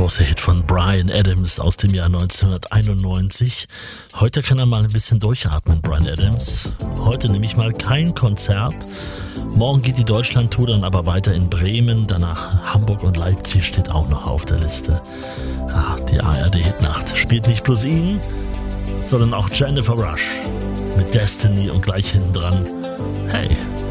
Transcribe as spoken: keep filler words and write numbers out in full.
große Hit von Bryan Adams aus dem Jahr neunzehnhunderteinundneunzig. Heute kann er mal ein bisschen durchatmen, Bryan Adams. Heute nehme ich mal kein Konzert. Morgen geht die Deutschland-Tour dann aber weiter in Bremen. Danach Hamburg und Leipzig steht auch noch auf der Liste. Ah, die A R D-Hitnacht spielt nicht bloß ihn, sondern auch Jennifer Rush mit Destiny und gleich hinten dran. Hey,